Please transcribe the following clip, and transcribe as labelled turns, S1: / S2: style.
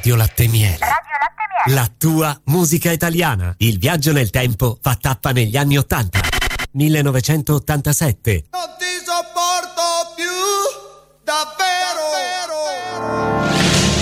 S1: Radio Latte Miele. La tua musica italiana. Il viaggio nel tempo fa tappa negli anni 80. 1987.